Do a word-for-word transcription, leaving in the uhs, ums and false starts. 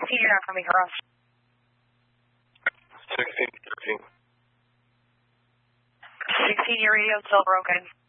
sixteen, you're not coming across. sixteen, thirteen. sixteen, your radio's still broken.